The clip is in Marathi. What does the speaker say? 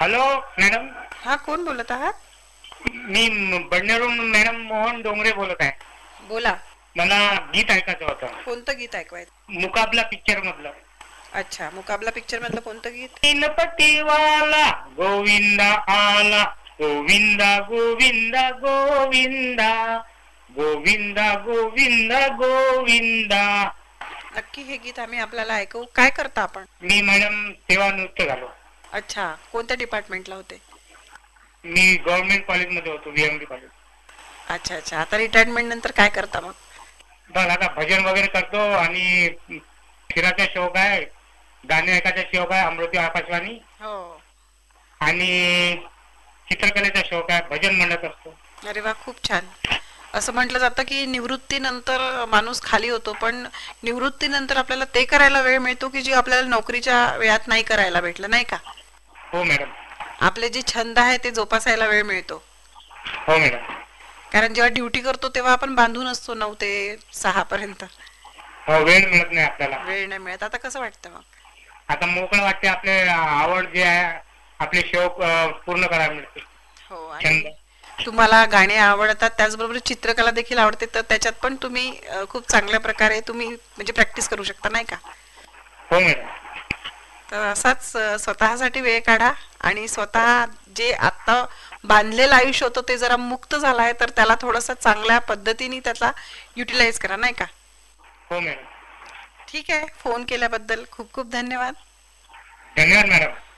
Hello madam. हा, कोण बोलत आहात? मी बडनेरून मॅडम मोहन डोंगरे बोलत आहे. बोला. मला गीत ऐकायचं होतं. कोणतं गीत ऐकवायचं? मुकाबला पिक्चर मधलं. अच्छा, मुकाबला पिक्चर मधलं कोणतं गीत? तीनपतीवाला गोविंदा आला, गोविंदा गोविंदा गोविंदा, गोविंदा गोविंदा गोविंदा. नक्की हे गीत आम्ही आपल्याला ऐकवू. काय करता आपण? मी मॅडम सेवा नृत्य झालो. अच्छा, कोणत्या डिपार्टमेंटला होते? मी गव्हर्नमेंट कॉलेजमध्ये होतो, VMD कॉलेज. अच्छा अच्छा, आता रिटायरमेंट नंतर काय करता मग? बस आता भजन वगैरे करतो आणि फिरायचा शौक आहे, गाणे ऐकायचा शौक आहे, अमृती आकाशवाणी, हो. आणि चित्रकलेचा शौक आहे, भजन म्हणत असतो. अरे वा, खूप छान. असं म्हटलं जातं की निवृत्तीनंतर माणूस खाली होतो, पण निवृत्तीनंतर आपल्याला ते करायला वेळ मिळतो की जे आपल्याला नोकरीच्या वेळात नाही करायला भेटलं, नाही का? हो मॅडम. आपले जे छंद आहे ते जोपासायला वेळ मिळतो. हो मॅडम. कारण जेव्हा ड्युटी करतो तेव्हा आपण बांधून असतो 9 ते 6 पर्यंत. हो, वेळ मिळत नाही आपल्याला. वेळ नाही मिळत. आता कसं वाटतं मग? आता मोकळं वाटते, आपले आवड जे आहे, आपले शौक पूर्ण करायला मिळते. हो. छंद. आणि तुम्हाला गाणे आवडतात, त्याचबरोबर चित्रकला देखील आवडते, तर त्याच्यात पण तुम्ही खूप चांगल्या प्रकारे तुम्ही म्हणजे प्रॅक्टिस करू शकता, नाही का? हो मॅडम. तर असाच स्वतःसाठी वेळ काढा आणि स्वतः जे आता बांधलेलं आयुष्य होतं ते जरा मुक्त झालं आहे, तर त्याला थोडंसं चांगल्या पद्धतीने त्याचा युटिलाइज करा, नाही का? हो मॅडम. ठीक आहे. फोन केल्याबद्दल खूप खूप धन्यवाद. धन्यवाद मॅडम.